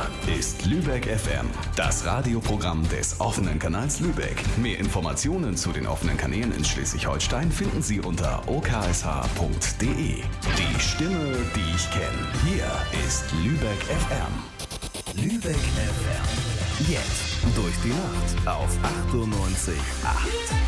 ist Lübeck FM, das Radioprogramm des offenen Kanals Lübeck. Mehr Informationen zu den offenen Kanälen in Schleswig-Holstein finden Sie unter oksh.de. Die Stimme, die ich kenne. Hier ist Lübeck FM. Lübeck FM. Jetzt durch die Nacht auf 98,8.